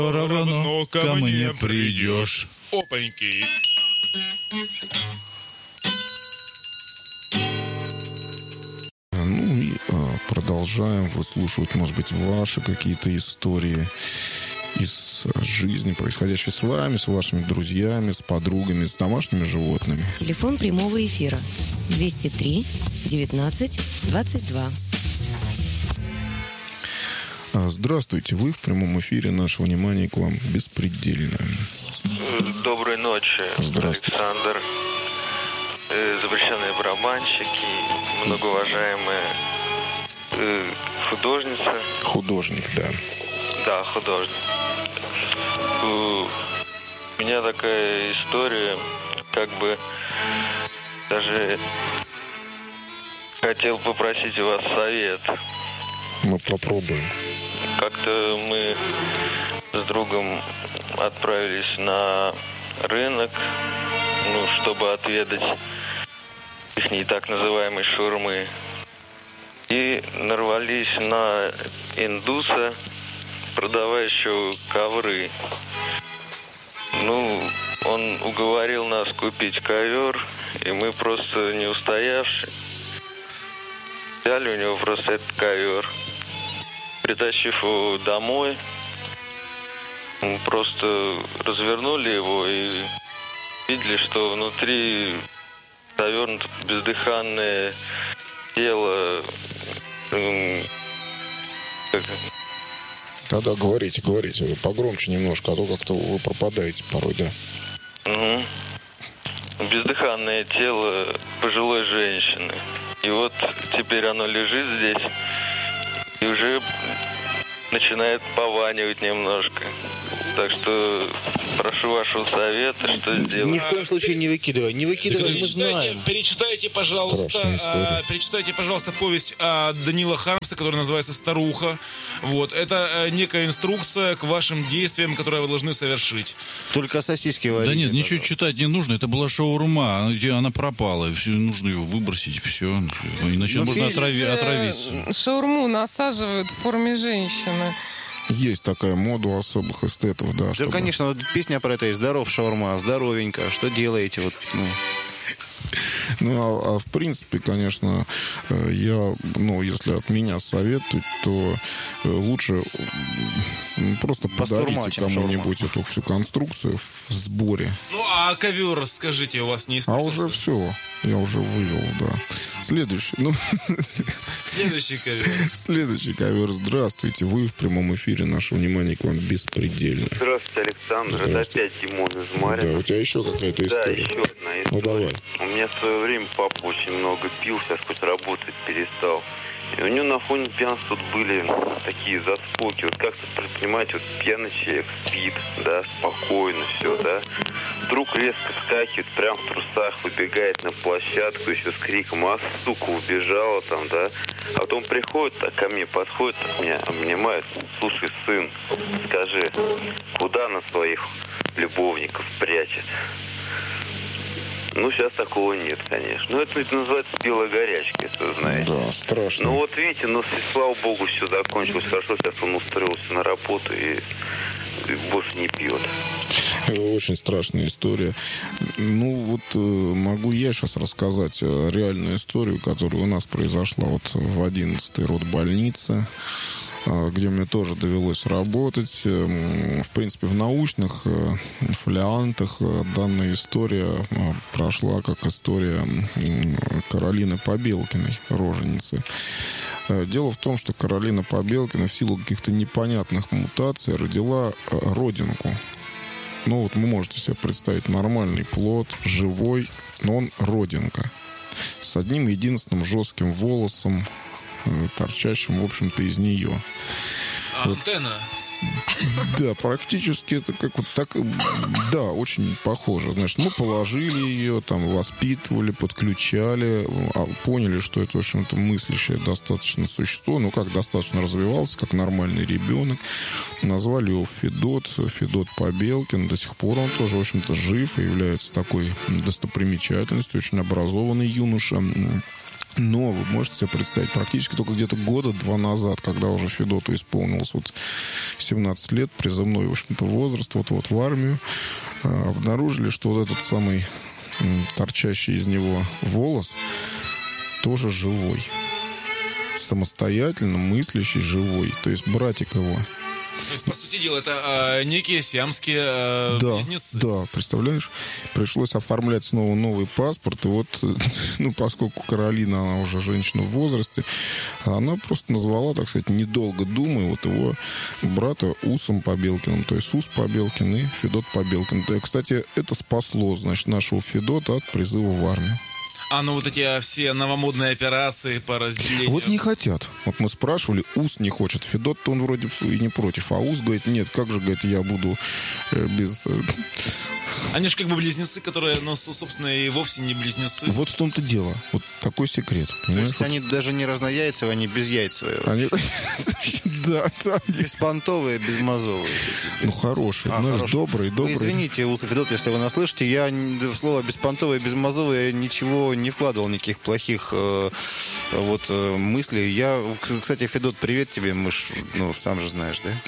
равно ко мне придешь. Опаньки. Ну и продолжаем выслушивать, может быть, ваши какие-то истории из жизни, происходящей с вами, с вашими друзьями, с подругами, с домашними животными. Телефон прямого эфира 203 19 22. Здравствуйте, вы в прямом эфире. Наше внимание к вам беспредельно. Доброй ночи, Александр. Запрещенные барабанщики, многоуважаемая художница. Художник, да. Да, художник. У меня такая история, как бы даже хотел попросить у вас совет. Мы попробуем. Как-то мы с другом отправились на рынок, чтобы отведать их так называемой шаурмы. И нарвались на индуса, продавающего ковры. Он уговорил нас купить ковер, и мы просто не устоявши взяли у него просто этот ковер. Притащив его домой, мы просто развернули его и видели, что внутри завернуто бездыханное тело. Да-да, говорите, погромче немножко, а то как-то вы пропадаете порой, да. Бездыханное тело пожилой женщины. И вот теперь оно лежит здесь и уже начинает пованивать немножко. Так что прошу вашего совета, что сделать. Ни в коем случае не выкидывай. Не выкидывай, мы знаем. Перечитайте, пожалуйста, повесть Данила Хармса, которая называется «Старуха». Вот. Это некая инструкция к вашим действиям, которые вы должны совершить. Только сосиски варить. Да нет, ничего читать не нужно. Это была шаурма, где она пропала. Все, нужно ее выбросить, все. Иначе можно отравиться. Шаурму насаживают в форме женщины. Есть такая мода у особых эстетов, да. Да, конечно, вот песня про это и «Здоров, шаурма», «Здоровенько», что делаете? В принципе, конечно, если от меня советовать, то лучше просто подарите кому-нибудь эту всю конструкцию в сборе. А ковер, скажите, у вас не испортился? А уже все, я уже вывел, да. Следующий ковер. Здравствуйте, вы в прямом эфире. Наше внимание к вам беспредельно. Здравствуйте, Александр. Это опять Димон из Марина. Да, у тебя еще какая-то история. Да, еще одна история. Ну, давай. У меня в свое время папа очень много пил, сейчас хоть работать перестал. И у него на фоне пьянства тут были такие заскоки. Вот как-то, понимаете, вот пьяный человек спит, да, спокойно все, да. Вдруг резко вскакивает, прям в трусах выбегает на площадку еще с криком: «А, сука, убежала там, да». А потом приходит, ко мне подходит, меня обнимает: «Слушай, сын, скажи, куда она своих любовников прячет?» Сейчас такого нет, конечно. Это называется белая горячка, если вы знаете. Да, страшно. Вот видите, слава богу, все закончилось хорошо. Сейчас он устроился на работу и босс не пьет. Очень страшная история. Могу я сейчас рассказать реальную историю, которая у нас произошла в 11-й родбольнице, где мне тоже довелось работать. В принципе, в научных фолиантах данная история прошла как история Каролины Побелкиной, роженицы. Дело в том, что Каролина Побелкина в силу каких-то непонятных мутаций родила родинку. Вы можете себе представить нормальный плод, живой, но он родинка. С одним единственным жестким волосом, торчащим, в общем-то, из нее. Антенна? Да, практически это как так, да, очень похоже. Значит, мы положили ее, воспитывали, подключали, поняли, что это, в общем-то, мыслящее достаточно существо, достаточно развивался, как нормальный ребенок. Назвали его Федот Побелкин. До сих пор он тоже, в общем-то, жив и является такой достопримечательностью, очень образованный юноша. Но вы можете себе представить, практически только где-то года 2 назад, когда уже Федоту исполнилось 17 лет, призывной, в общем-то, возраст, вот-вот в армию, обнаружили, что вот этот самый торчащий из него волос тоже живой. Самостоятельно мыслящий, живой. То есть братик его. То есть, по сути дела, это некие сиамские близнецы. Да, представляешь? Пришлось оформлять снова новый паспорт. И вот, поскольку Каролина, она уже женщина в возрасте, она просто назвала, так сказать, недолго думая, вот его брата Усом Побелкиным. То есть Ус Побелкин и Федот Побелкин. Да, кстати, это спасло, значит, нашего Федота от призыва в армию. Вот эти все новомодные операции по разделению. Вот не хотят. Вот мы спрашивали, Ус не хочет. Федот-то он вроде и не против. А Ус говорит, нет, как же, говорит, я буду без... Они же как бы близнецы, которые, собственно, и вовсе не близнецы. Вот в том-то дело. Вот такой секрет. Понимаешь? То есть они даже не разнояйцевые, они безяйцевые. Они... Да. Беспонтовые, безмозовые. Хорошие. Знаешь, добрые. Вы извините, Ус и Федот, если вы нас слышите, я в слово беспонтовые, безмозовые ничего не вкладывал, никаких плохих мыслей. Кстати, Федот, привет тебе, мы ж, сам же знаешь, да?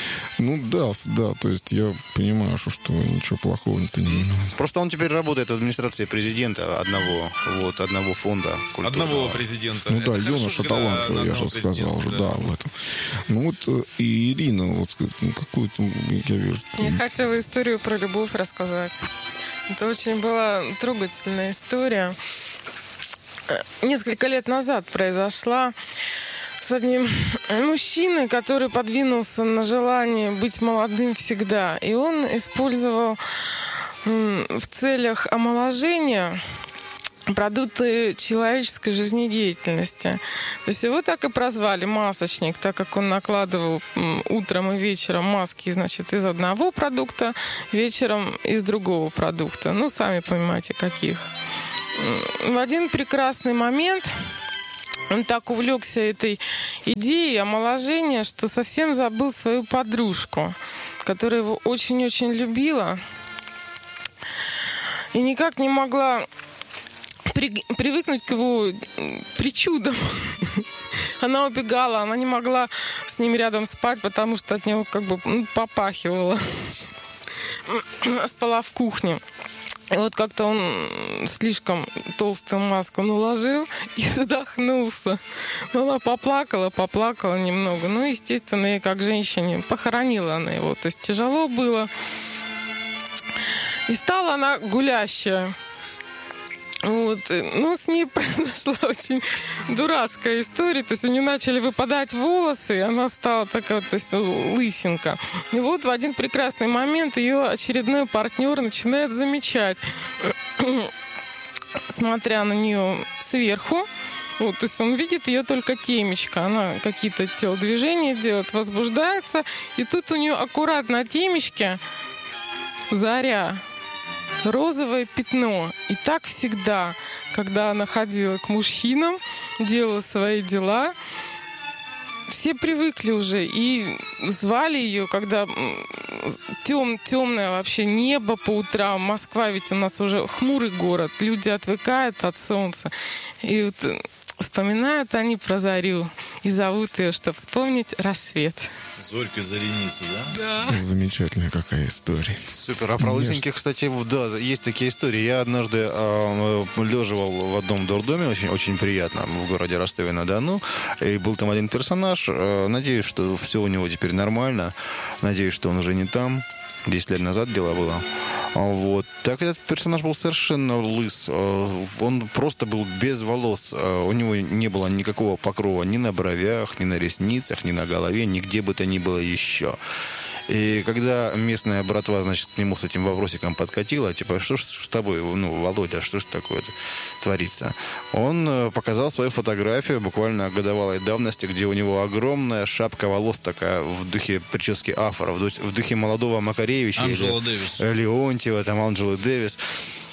Да, то есть я понимаю, что ничего плохого-то не... Просто он теперь работает в администрации президента одного фонда культурного. Одного президента. юноша талантливый, я же сказал уже, да, об этом. И Ирина, какую-то, я вижу... Я хотела историю про любовь рассказать. Это очень была трогательная история. Несколько лет назад произошла с одним мужчиной, который подвинулся на желание быть молодым всегда. И он использовал в целях омоложения продукты человеческой жизнедеятельности. То есть его так и прозвали масочник, так как он накладывал утром и вечером маски, значит, из одного продукта, вечером из другого продукта. Сами понимаете, каких. В один прекрасный момент он так увлекся этой идеей омоложения, что совсем забыл свою подружку, которая его очень-очень любила и никак не могла привыкнуть к его причудам. Она убегала, она не могла с ним рядом спать, потому что от него попахивало. Спала в кухне. И вот как-то он слишком толстую маску наложил и задохнулся. Она поплакала немного. Естественно, и как женщине похоронила она его. То есть тяжело было. И стала она гулящая. С ней произошла очень дурацкая история. То есть у нее начали выпадать волосы, и она стала такая, то есть лысинка. И вот в один прекрасный момент ее очередной партнер начинает замечать, смотря на нее сверху. То есть он видит ее только темечко. Она какие-то телодвижения делает, возбуждается. И тут у нее аккуратно на темечке заря. Розовое пятно. И так всегда, когда она ходила к мужчинам, делала свои дела, все привыкли уже и звали ее, когда темное вообще небо по утрам. Москва ведь у нас уже хмурый город. Люди отвыкают от солнца. И вспоминают они про зарю и зовут ее, чтобы вспомнить рассвет. Зорька Зареница, да? Да. Замечательная какая история. Супер. А про лысеньких, кстати, да, есть такие истории. Я однажды леживал в одном дурдоме, очень приятно, в городе Ростове-на-Дону. И был там один персонаж. Надеюсь, что все у него теперь нормально. Надеюсь, что он уже не там. 10 лет назад дело было. Так этот персонаж был совершенно лыс. Он просто был без волос. У него не было никакого покрова ни на бровях, ни на ресницах, ни на голове, нигде бы то ни было еще. И когда местная братва, значит, к нему с этим вопросиком подкатила, типа, что ж с тобой, Володя, что ж такое-то творится? Он показал свою фотографию буквально годовалой давности, где у него огромная шапка волос такая в духе прически афро, в духе молодого Макаревича. Анджела Дэвис. Леонтьева, Анджелы Дэвис.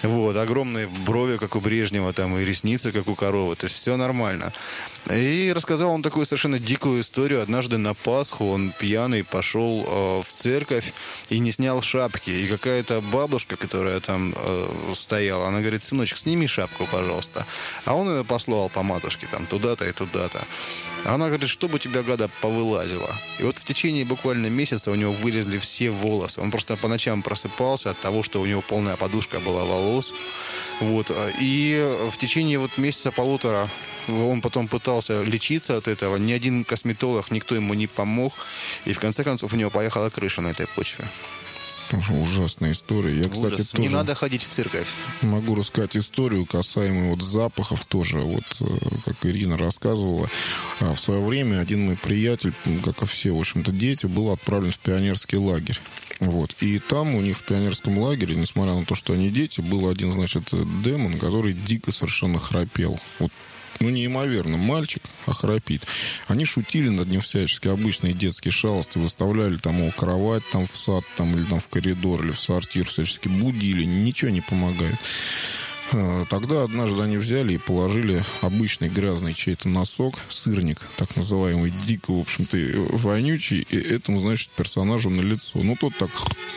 Вот, огромные брови, как у Брежнева, там, и ресницы, как у коровы. То есть все нормально. И рассказал он такую совершенно дикую историю. Однажды на Пасху он пьяный пошел в церковь и не снял шапки. И какая-то бабушка, которая там стояла, она говорит: сыночек, сними шапку, пожалуйста. А он ее послал по матушке, там, туда-то и туда-то. Она говорит: чтобы у тебя, гада, повылазила. И вот в течение буквально месяца у него вылезли все волосы. Он просто по ночам просыпался от того, что у него полная подушка была волос. Вот. И в течение вот месяца-полутора он потом пытался лечиться от этого. Ни один косметолог, никто ему не помог. И в конце концов у него поехала крыша на этой почве. Тоже ужасная история. Я, Ужас. кстати, тоже Не надо ходить в церковь. могу рассказать историю касаемо вот запахов тоже. Вот, как Ирина рассказывала, в свое время один мой приятель, как и все, в общем-то, дети, был отправлен в пионерский лагерь. Вот. И там у них в пионерском лагере, несмотря на то, что они дети, был один, значит, демон, который дико совершенно храпел. Вот. Ну, неимоверно. Мальчик, а храпит. Они шутили над ним всячески. Обычные детские шалости. Выставляли там его кровать там в сад, там, или там в коридор, или в сортир. Всячески будили. Ничего не помогает. Тогда однажды они взяли и положили обычный грязный чей-то носок, сырник, так называемый, дико, в общем-то, вонючий, и этому, значит, персонажу на лицо. Ну, тот так...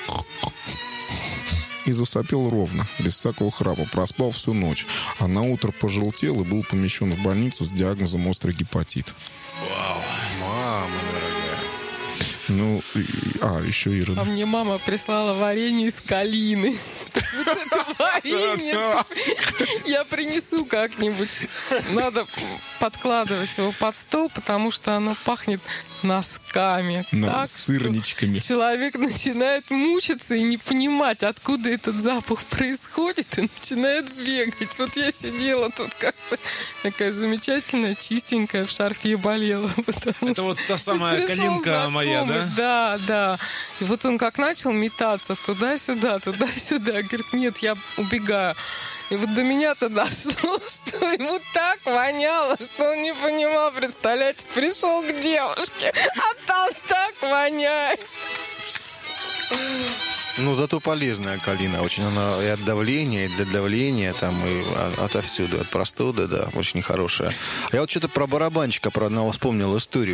И засопел ровно, без всякого храпа. Проспал всю ночь. А на утро пожелтел и был помещен в больницу с диагнозом острый гепатит. Вау. Мама дорогая. Ну, еще Ира. А мне мама прислала варенье из калины. Варенье я принесу как-нибудь. Надо подкладывать его под стол, потому что оно пахнет носками. Так, сырничками. Человек начинает мучиться и не понимать, откуда этот запах происходит, и начинает бегать. Вот я сидела тут как-то такая замечательная, чистенькая, в шарфе болела. Это вот та самая калинка моя, да? Да, да. И вот он как начал метаться туда-сюда, туда-сюда. Говорит: нет, я убегаю. И вот до меня-то дошло, что ему так воняло, что он не понимал, представляете, пришел к девушке, а там так воняет. Ну, зато полезная калина. Очень она и от давления, и для давления, там, и отовсюду, от простуды, да, очень хорошая. Я вот что-то про барабанщика, про одного вспомнил историю.